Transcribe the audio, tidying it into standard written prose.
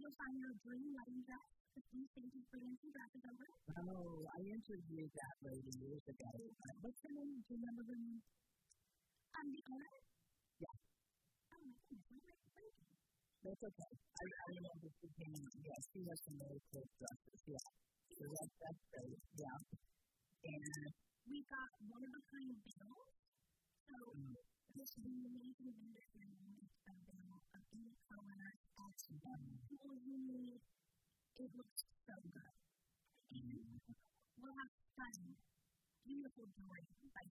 you'll find your dream wedding dress with these fancy fancy dresses over it. Oh, I interviewed that lady years ago. What's her name? Do you remember her name? The owner? Yeah. Oh, my goodness. What am I thinking? That's okay. I remember she came in. Yeah, she has some really cool dresses. Yeah. So that's great. Yeah. And we got one-of-a-kind bills. So this is an amazing vendor here in a bill of any color, tools you need. It looks so good. And we'll have stunning, beautiful jewelry by